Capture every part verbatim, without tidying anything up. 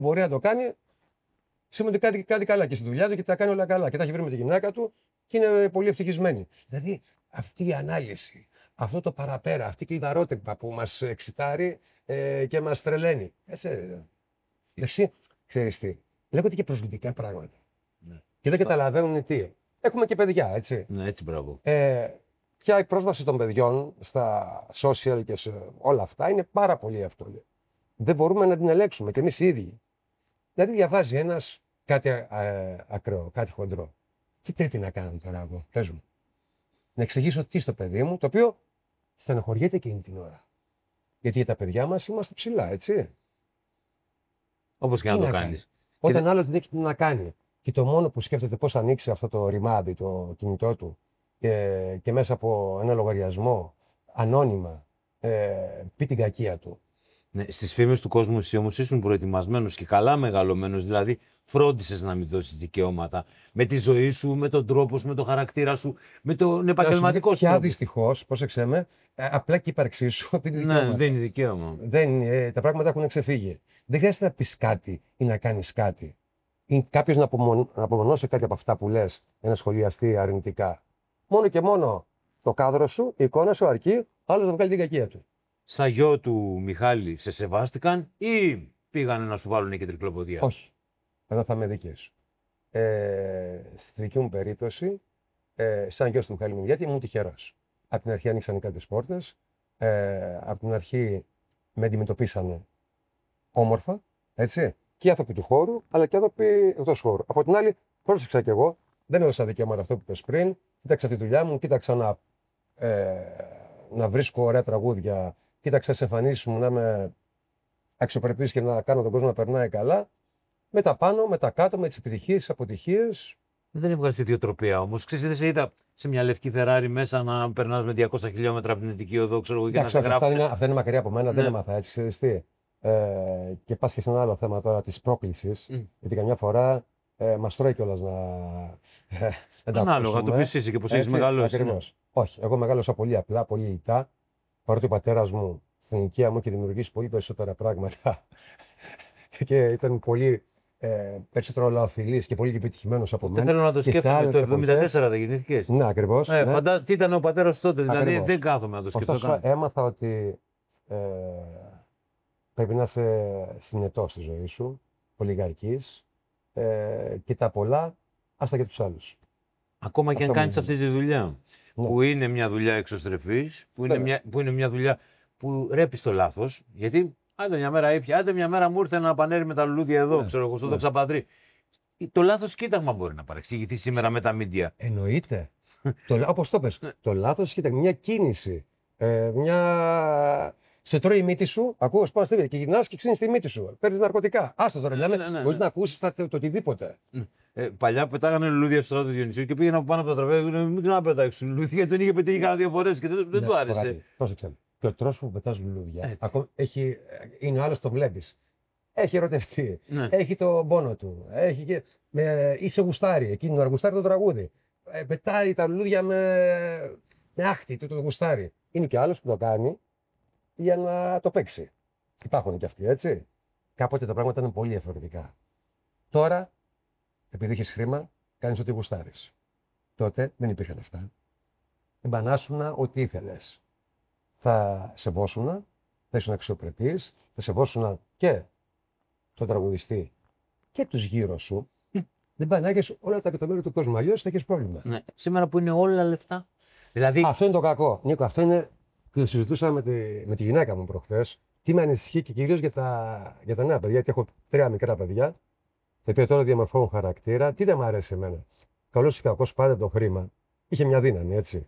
μπορεί να το κάνει. Σημαίνει ότι κάτι, κάτι καλά και στη δουλειά του και τα κάνει όλα καλά. Και τα έχει βρει με τη γυναίκα του και είναι πολύ ευτυχισμένη. Δηλαδή αυτή η ανάλυση, αυτό το παραπέρα, αυτή η κλειδαρότρυπα που μας εξητάρει ε, και μας τρελαίνει. Έτσι. Εντάξει, ξέρεις τι. Λέγονται και προσβλητικά πράγματα. Ναι. Και δεν καταλαβαίνουν τι. Έχουμε και παιδιά, έτσι. Ναι, έτσι, μπράβο. Ε, πια η πρόσβαση των παιδιών στα social και σε όλα αυτά είναι πάρα πολύ εύκολη. Δεν μπορούμε να την ελέγξουμε κι εμείς οι ίδιοι. Δηλαδή, διαβάζει ένας κάτι ε, ακραίο, κάτι χοντρό. Τι πρέπει να κάνω τώρα εγώ, πες μου. Να εξηγήσω τι στο παιδί μου, το οποίο στενοχωριέται εκείνη την ώρα. Γιατί για τα παιδιά μας είμαστε ψηλά, έτσι. Όπως και Τι να το να κάνεις. κάνει. Όταν Και... άλλος δεν έχει τι να κάνει και το μόνο που σκέφτεται πώς ανοίξει αυτό το ρημάδι, το κινητό του ε, και μέσα από ένα λογαριασμό ανώνυμα ε, πει την κακία του. Ναι, στις φήμες του κόσμου εσύ όμως ήσουν προετοιμασμένος και καλά μεγαλωμένος, δηλαδή φρόντισες να μην δώσεις δικαιώματα με τη ζωή σου, με τον τρόπο σου, με τον χαρακτήρα σου, με τον επαγγελματικό σου. Και δυστυχώς, πρόσεξε με, ε, απλά και η ύπαρξή σου δεν είναι δικαίωμα. Ναι, δεν είναι δικαίωμα. Δεν, ε, τα πράγματα έχουν ξεφύγει. Δεν χρειάζεται να πεις κάτι ή να κάνεις κάτι. Ή κάποιος να, απομον, να απομονώσει κάτι από αυτά που λες για να σχολιαστεί αρνητικά. Μόνο και μόνο το κάδρο σου, η εικόνα σου αρκεί, άλλος να βγάλει την κακία του. Σαν γιο του Μιχάλη σε σεβάστηκαν ή πήγανε να σου βάλουν και τρικλοποδία? Όχι. Εδώ θα είμαι δίκαιος σου. Ε, στη δική μου περίπτωση, ε, σαν γιος του Μιχάλη Μηδιάτη, ήμουν τυχερός. Από την αρχή άνοιξαν κάποιες πόρτες. Ε, από την αρχή με αντιμετωπίσανε όμορφα, έτσι. Και οι άνθρωποι του χώρου, αλλά και οι άνθρωποι εκτός χώρου. Από την άλλη, πρόσεξα κι εγώ, δεν έδωσα δικαιώματα αυτό που είπες πριν. Κοίταξα τη δουλειά μου, κοίταξα να, ε, να βρίσκω ωραία τραγούδια, κοίταξα τις εμφανίσεις μου να είμαι αξιοπρεπής και να κάνω τον κόσμο να περνάει καλά. Με τα πάνω, με τα κάτω, με τις επιτυχίες, τις αποτυχίες. Δεν έβγαλε ιδιοτροπία όμως. Ξέρεις, δεν σε είδα σε μια λευκή Φεράρι μέσα να περνάς με διακόσια χιλιόμετρα από την Αττική Οδό, ξέρω εγώ, και να σε Αυτά γράφουν. είναι, αυτά είναι μακριά από μένα, Ναι. δεν έμαθα έτσι, ξέρεις τι. Ε, και πας και σε ένα άλλο θέμα τώρα της πρόκλησης, Mm. γιατί καμιά φορά ε, μας τρώει κιόλας να, ε, να τα Ανάλογα, το ακούσουμε. ποιος είσαι και πώς έχεις Έτσι, μεγαλώσει. ακριβώς. Όχι, εγώ μεγάλωσα πολύ απλά, πολύ λιτά, παρότι ο πατέρας μου στην ηλικία μου είχε δημιουργήσει πολύ περισσότερα πράγματα και ήταν πολύ ε, περισσότερο λαοφιλής και πολύ επιτυχημένος από Δεν μένα. θέλω να το Και σε σκέφτομαι. άλλες Το εβδομήντα τέσσερα εποχές- δεν γεννήθηκες? Ναι, ακριβώς. Ε, ναι. φαντά... Τι ήταν ο πατέρας σου τότε, δηλαδή Ακριβώς. δεν κάθομαι να το σκεφτώ Ωστόσο, καν. έμαθα ότι ε, πρέπει να είσαι συνετός στη ζωή σου, ολιγαρκής ε, και τα πολλά, άστα και τους άλλους. Ακόμα και αν Αυτό κάνεις μου αυτή τη δουλειά, Ναι. που είναι μια δουλειά εξωστρεφής, που είναι, Βέβαια. μια, που είναι μια δουλειά που ρέπει στο λάθος, γιατί άντε μια μέρα ήπια, άντε μια μέρα μου ήρθε ένα πανέρι με τα λουλούδια εδώ, Ναι, ξέρω εγώ, στο ναι. Δόξα Πατρί. Το λάθος κοίταγμα μπορεί να παρεξηγηθεί σήμερα με τα μίντια. Εννοείται. το, λα- όπως το πες, το λάθος κοίτα, μια κίνηση, ε, μια... Σε τρώει η μύτη σου, ακούω πάνω στη μύτη και γυρνάς και ξύνεις τη μύτη σου. Παίρνεις ναρκωτικά. Άστο τώρα, δηλαδή, ναι, ναι, μπορείς ναι. να ακούσεις τα- το, το οτιδήποτε. Ε, παλιά πετάγανε λουλούδια στο στράτο Διονυσίου και πήγαιναν από πάνω από το τραπέζι. Λέω, μην ξαναπετάξει λουλούδια, γιατί τον είχε πετύχει κάνα δύο φορές και δεν, δεν Να του σου πω άρεσε. κάτι. Πρόσεξε με. Και ο τρόπος που πετάς λουλούδια, Έτσι. ακόμα, έχει, είναι ο άλλος το βλέπεις. Έχει ερωτευτεί. Ναι. Έχει το πόνο του. Έχει και, με, είσαι γουστάρι. Εκείνο να γουστάρει το τραγούδι. Ε, πετάει τα λουλούδια με, με άχτη, το, το γουστάρι. Είναι και άλλος που το κάνει για να το παίξει. Υπάρχουν και αυτοί, έτσι. Κάποτε τα πράγματα ήταν πολύ διαφορετικά. Τώρα, επειδή έχεις χρήμα, κάνεις ό,τι γουστάρεις. Τότε δεν υπήρχαν αυτά. Εμπανάσουνα ό,τι ήθελες. Θα σεβόσουνα, θα ήσουν αξιοπρεπής, θα σεβόσουνα και τον τραγουδιστή και τους γύρω σου. Δεν πάει να έχεις όλα τα εκατομμύρια του κόσμου. Αλλιώς θα έχεις πρόβλημα. Ναι. Σήμερα που είναι όλα λεφτά. Δηλαδή, Αυτό είναι το κακό. Νίκο, αυτό είναι. Και το συζητούσα με τη, με τη γυναίκα μου προχθές. Τι με ανησυχεί και κυρίως για τα, για τα νέα παιδιά, γιατί έχω τρία μικρά παιδιά, τα οποία τώρα διαμορφώνουν χαρακτήρα. Τι δεν μου αρέσει εμένα. Καλός ή κακός πάντα το χρήμα είχε μια δύναμη, έτσι.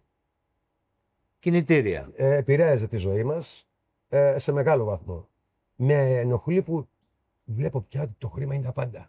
κινητήρια. Ε, επηρέαζε τη ζωή μας ε, σε μεγάλο βαθμό. Με ενοχλεί που βλέπω πια ότι το χρήμα είναι τα πάντα.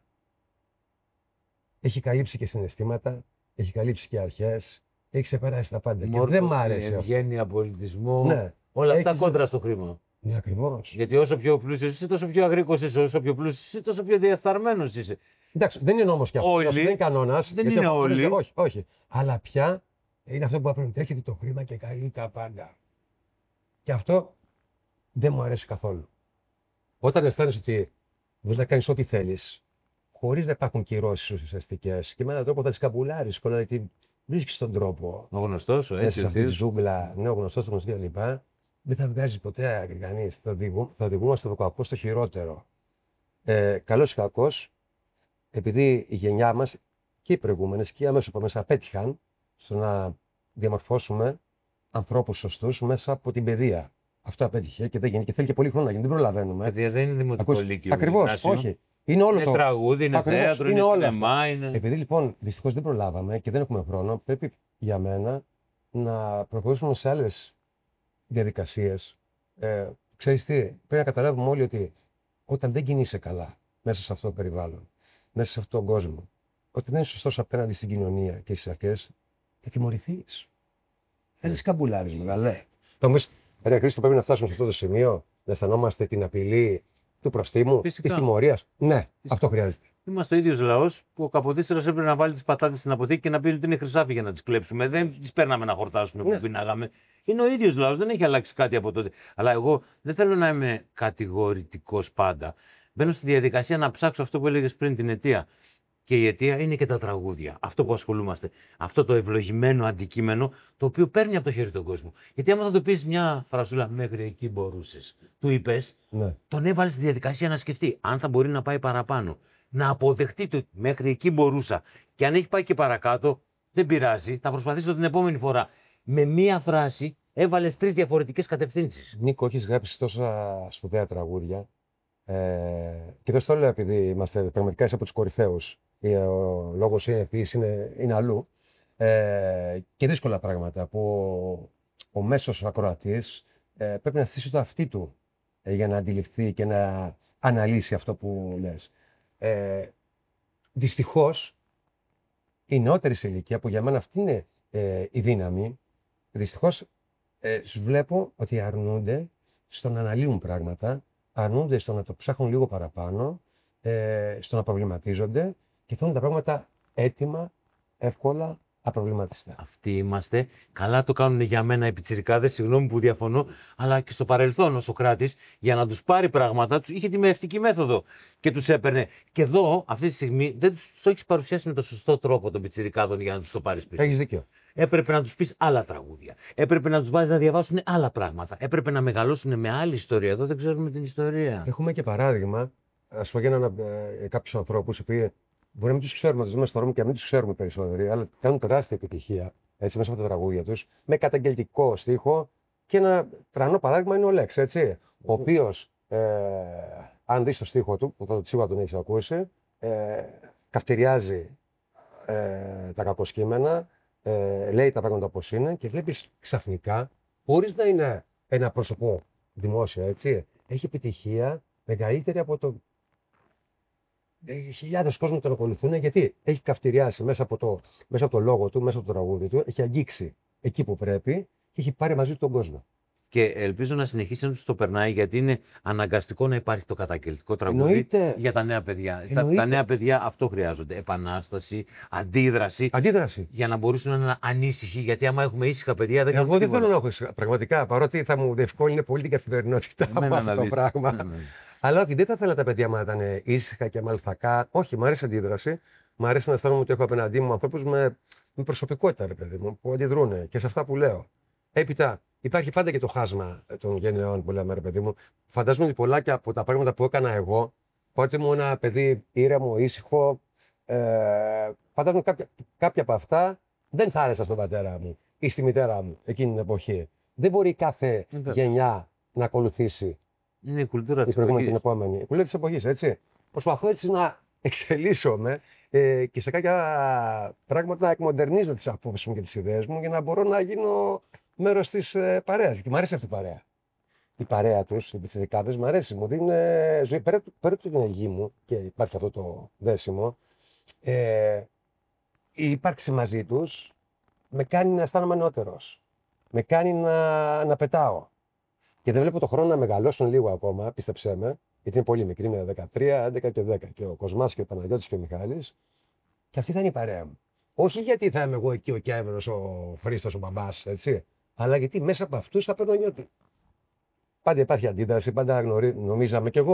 Έχει καλύψει και συναισθήματα, έχει καλύψει και αρχές, έχει ξεπεράσει τα πάντα. Και δεν μ' άρεσε αυτό. Ευγένεια, πολιτισμό. Ναι. Όλα αυτά Έχεις- κόντρα στο χρήμα. Ναι, ακριβώς. Γιατί όσο πιο πλούσιος είσαι, τόσο πιο αγρίκος είσαι. Όσο πιο πλούσιος είσαι, τόσο πιο διαφθαρμένος είσαι. Εντάξει, δεν είναι όμως και αυτό. Όλοι. Δεν είναι κανόνας. Δεν γιατί είναι έχω- όλοι. Όχι, όχι. Αλλά πια είναι αυτό που απρέπει. Έρχεται το χρήμα και καλεί τα πάντα. Και αυτό δεν μου αρέσει καθόλου. Όταν αισθάνεσαι ότι Μπορεί να κάνει ό,τι θέλει, χωρί να υπάρχουν κυρώσει ουσιαστικέ. Και με έναν τρόπο θα τι καμπουλάρει. Κολλά, γιατί βρίσκει τον τρόπο. Ο γνωστό, ο έτσι. Μέσα σε αυτή τη ζούγκλα, ναι, ο γνωστό, ο γνωστό κλπ. Δεν θα βγάζει ποτέ κανεί. Θα, οδηγού, θα οδηγούμαστε το κακό στο χειρότερο. Ε, Καλό ή κακό, επειδή η γενιά μα και οι προηγούμενε και οι αμέσω επόμενε απέτυχαν στο να διαμορφώσουμε ανθρώπου σωστού μέσα από την παιδεία. Αυτό απέτυχε και δεν γίνεται και θέλει και πολύ χρόνο να γίνει. Δεν προλαβαίνουμε. Παιδεία δεν είναι δημοτικό λύκειο. Ακριβώς, όχι. Είναι όλο είναι το. τραγούδι, είναι Ακριβώς, θέατρο, είναι, είναι σινεμά. Είναι... Επειδή λοιπόν δυστυχώς δεν προλάβαμε και δεν έχουμε χρόνο, πρέπει για μένα να προχωρήσουμε σε άλλες διαδικασίες. Ε, ξέρεις τι, πρέπει να καταλάβουμε όλοι ότι όταν δεν κινείσαι καλά μέσα σε αυτό το περιβάλλον, μέσα σε αυτόν τον κόσμο, ότι δεν είσαι σωστός απέναντι στην κοινωνία και στις αρχές, θα τιμωρηθείς. Δεν είσαι καμπουλάρης, μεγαλέ. Θα μου πεις, ρε Χρήστο, πρέπει να φτάσουμε σε αυτό το σημείο, να αισθανόμαστε την απειλή του προστίμου, τη τιμωρία. Ναι, φυσικά. Αυτό χρειάζεται. Είμαστε ο ίδιο λαό που ο Καποδίστρας έπρεπε να βάλει τι πατάτες στην αποθήκη και να πει ότι είναι χρυσάφι για να τι κλέψουμε. Δεν τι παίρναμε να χορτάσουμε ναι. που πεινάγαμε. Είναι ο ίδιο λαό, δεν έχει αλλάξει κάτι από τότε. Αλλά εγώ δεν θέλω να είμαι κατηγορητικό πάντα. Μπαίνω στη διαδικασία να ψάξω αυτό που έλεγε πριν, την αιτία. Και η αιτία είναι και τα τραγούδια. Αυτό που ασχολούμαστε. Αυτό το ευλογημένο αντικείμενο το οποίο παίρνει από το χέρι τον κόσμο. Γιατί άμα θα το πει μια φρασούλα, μέχρι εκεί μπορούσε, του είπε, ναι. τον έβαλε στη διαδικασία να σκεφτεί αν θα μπορεί να πάει παραπάνω. Να αποδεχτεί το μέχρι εκεί μπορούσα. Και αν έχει πάει και παρακάτω, δεν πειράζει. Θα προσπαθήσω την επόμενη φορά. Με μία φράση έβαλε τρει διαφορετικέ κατευθύνσεις. Νίκο, έχει γράψει τόσα σπουδαία τραγούδια. Ε, και δεν στο λέω επειδή είμαστε πραγματικά από του κορυφαίου. Ο λόγος είναι ευθύς, είναι, είναι αλλού. Ε, και δύσκολα πράγματα που ο, ο μέσος ακροατής ε, πρέπει να στήσει το αυτί του ε, για να αντιληφθεί και να αναλύσει αυτό που λες. Ε, δυστυχώς, η νεότερη σε ηλικία, που για μένα αυτή είναι ε, η δύναμη, δυστυχώς ε, τους βλέπω ότι αρνούνται στο να αναλύουν πράγματα, αρνούνται στο να το ψάχνουν λίγο παραπάνω, ε, στο να προβληματίζονται και θέλουν τα πράγματα έτοιμα, εύκολα, απροβληματιστά. Αυτοί είμαστε. Καλά το κάνουν για μένα οι πιτσιρικάδες, συγγνώμη που διαφωνώ, αλλά και στο παρελθόν ο Σωκράτης, για να τους πάρει πράγματα, τους είχε τη μευτική μέθοδο και τους έπαιρνε. Και εδώ, αυτή τη στιγμή, δεν τους το έχεις παρουσιάσει με τον σωστό τρόπο των πιτσιρικάδων για να τους το πάρεις πίσω. Έχεις δίκιο. Έπρεπε να τους πεις άλλα τραγούδια. Έπρεπε να τους βάζεις να διαβάσουν άλλα πράγματα. Έπρεπε να μεγαλώσουν με άλλη ιστορία. Εδώ δεν ξέρουμε την ιστορία. Έχουμε και παράδειγμα, ας πω για ένα, ε, κάποιους ανθρώπους, οι οποίοι μπορεί να μην τους ξέρουμε, τους δούμε στο δρόμο και να μην τους ξέρουμε περισσότεροι, αλλά κάνουν τεράστια επιτυχία έτσι, μέσα από τα τραγούδια τους, με καταγγελτικό στίχο. Και ένα τρανό παράδειγμα είναι ο Λέξ, έτσι. Ο οποίος, ε, αν δεις το στίχο του, που θα το σίγουρα τον έχεις ακούσει, ε, καυτηριάζει ε, τα κακοσκήμενα, ε, λέει τα πράγματα όπως είναι και βλέπεις ξαφνικά, χωρίς να είναι ένα πρόσωπο δημόσιο, έτσι, έχει επιτυχία μεγαλύτερη από το. Χιλιάδες κόσμοι τον ακολουθούν γιατί έχει καυτηριάσει μέσα από, το, μέσα από το λόγο του, μέσα από το τραγούδι του, έχει αγγίξει εκεί που πρέπει και έχει πάρει μαζί του τον κόσμο. Και ελπίζω να συνεχίσει να του το περνάει, γιατί είναι αναγκαστικό να υπάρχει το καταγγελτικό τραγούδι. Εννοείται. Για τα νέα παιδιά. Τα, τα νέα παιδιά αυτό χρειάζονται. Επανάσταση, αντίδραση. Αντίδραση. Για να μπορούν να είναι ανήσυχοι, γιατί άμα έχουμε ήσυχα παιδιά δεν Εγώ δεν θέλω να έχω ήσυχα. Πραγματικά, παρότι θα μου διευκόλυνε πολύ την καθημερινότητα από αυτό το πράγμα. Ναι, ναι. Αλλά όχι, δεν θα ήθελα τα παιδιά μου να ήταν ήσυχα και μαλθακά. Όχι, μου αρέσει η αντίδραση. Μου αρέσει να αισθάνομαι ότι έχω απέναντί μου ανθρώπου με, με προσωπικότητα, ρε παιδί μου, που αντιδρούν και σε αυτά που λέω. Έπειτα, υπάρχει πάντα και το χάσμα των γενεών που λέμε, ρε παιδί μου. Φαντάζομαι ότι πολλά και από τα πράγματα που έκανα εγώ, πότε ήμουν ένα παιδί ήρεμο, ήσυχο, ε, φαντάζομαι κάποια, κάποια από αυτά δεν θα άρεσα στον πατέρα μου ή στη μητέρα μου εκείνη την εποχή. Δεν μπορεί κάθε Βέβαια. γενιά να ακολουθήσει. Είναι η κουλτούρα της εποχής. Την επόμενη. Η κουλτούρα της εποχής, έτσι. Προσπαθώ έτσι να εξελίσσομαι ε, και σε κάποια πράγματα να εκμοντερνίζω τις απόψεις μου και τις ιδέες μου για να μπορώ να γίνω μέρος της ε, παρέας. Γιατί μου αρέσει αυτή η παρέα. Η παρέα τους, οι πιτσιρικάδες, μου αρέσει. Μου δίνουν ε, ζωή. Πέρα από την ενεργή μου, και υπάρχει αυτό το δέσιμο, ε, η ύπαρξη μαζί τους με κάνει να αισθάνομαι νεότερος. Με κάνει να, να πετάω. Και δεν βλέπω το χρόνο να μεγαλώσουν λίγο ακόμα, πίστεψέ με, γιατί είναι πολύ μικρή, είναι δεκατρία, έντεκα και δέκα. Και ο Κοσμάς και ο Παναγιώτης και ο Μιχάλης. Και αυτή θα είναι η παρέα μου. Όχι γιατί θα είμαι εγώ εκεί ο Κιάβερος, ο Χρήστος, ο μπαμπάς, έτσι. Αλλά γιατί μέσα από αυτούς θα παίρνω νιώτη. Πάντα υπάρχει αντίδραση, πάντα γνωρί... νομίζαμε κι εγώ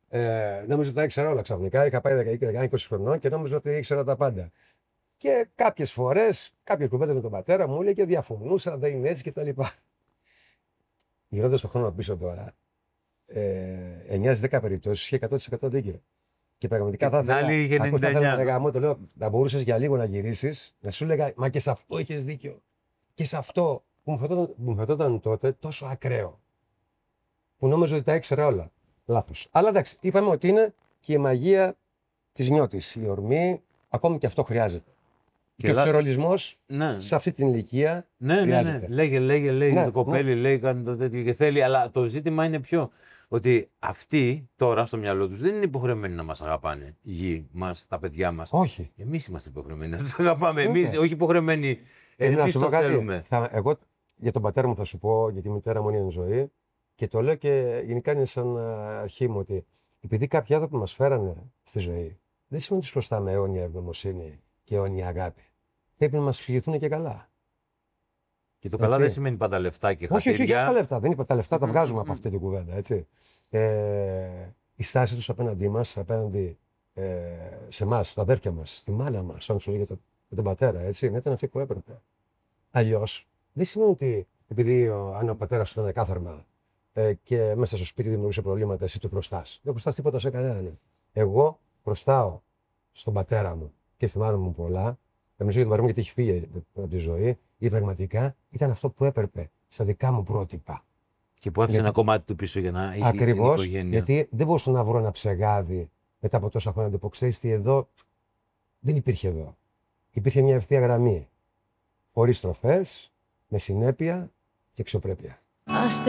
Ε, νόμιζα ότι τα ήξερα όλα ξαφνικά. Είχα πάει δεκαεννιά είκοσι χρονών και νόμιζα ότι ήξερα τα πάντα. Και κάποιες φορές, κάποιες κουβέντες με τον πατέρα μου έλεγε και διαφωνούσα, δεν είναι έτσι κτλ. Γυρνώντας τον χρόνο πίσω τώρα, ε, εννιά στις δέκα περιπτώσεις είχε εκατό τοις εκατό δίκιο. Και πραγματικά Και θα την άλλη είχε ήθελα. Ακούστε, θα ενενήντα εννιά. ήθελα να γαμώ, το λέω, να μπορούσες για λίγο να γυρίσεις, να σου έλεγα, μα και σε αυτό είχες δίκιο. Και σε αυτό που μου φαινόταν, μου φαινόταν τότε τόσο ακραίο. Που νόμιζα ότι τα ήξερα όλα. Λάθος. Αλλά εντάξει, είπαμε ότι είναι και η μαγεία της νιώτης. Η ορμή, ακόμη και αυτό χρειάζεται. Και, και ο λα- ξερολισμός Ναι. σε αυτή την ηλικία Ναι, ναι, ναι. χρειάζεται. Λέγε, λέγε, λέγε. Ναι, το κοπέλι λέει, κάνει το τέτοιο και θέλει. Αλλά το ζήτημα είναι ποιο. Ότι αυτοί τώρα στο μυαλό του δεν είναι υποχρεωμένοι να μα αγαπάνε. Οι γη μα, τα παιδιά μα. Όχι. Εμεί είμαστε υποχρεωμένοι να του αγαπάμε. Ναι. Εμεί, όχι υποχρεωμένοι. Ε, να Εμεί σου το πω κάτι. θέλουμε. Θα, εγώ για τον πατέρα μου θα σου πω, γιατί η μητέρα μου είναι εν ζωή, και το λέω και γενικά είναι σαν α, αρχή μου ότι επειδή κάποιοι άνθρωποι μας φέρανε στη ζωή, δεν σημαίνει ότι τους χρωστάμε αιώνια ευγνωμοσύνη και αιώνια αγάπη. Πρέπει να μας εξηγηθούν και καλά. Και το καλά Έτσι. δεν σημαίνει πάντα λεφτά και Όχι, όχι, όχι, χατήρια. τα λεφτά. Δεν είπα, τα λεφτά τα Μμμ, βγάζουμε μμμ. από αυτή την κουβέντα. Έτσι. Ε, η στάση τους απέναντί μας, απέναντι ε, σε εμά, στα αδέρφια μας, στη μάνα μας, αν σου λέγεται με τον πατέρα, έτσι, να ήταν αυτή που έπρεπε. Αλλιώς, δεν σημαίνει ότι επειδή ο, αν ο πατέρας σου ήταν κάθαρμα ε, και μέσα στο σπίτι δημιουργούσε προβλήματα, εσύ του προστάς. Δεν προστάς τίποτα σε κανέναν. Εγώ προστάω στον πατέρα μου και στη μάνα μου πολλά. Νομίζω για τον πατέρα μου γιατί έχει φύγει από τη ζωή, ή πραγματικά ήταν αυτό που έπρεπε στα δικά μου πρότυπα. Και που άφησε Γιατί- ένα κομμάτι του πίσω για να έχει την Ακριβώς, οικογένεια. γιατί δεν μπορούσα να βρω ένα ψεγάδι μετά από τόσα χρόνια να το πω. Ξέρεις τι, εδώ δεν υπήρχε εδώ. Υπήρχε μια ευθεία γραμμή. Χωρίς στροφές, με συνέπεια και αξιοπρέπεια. Άστε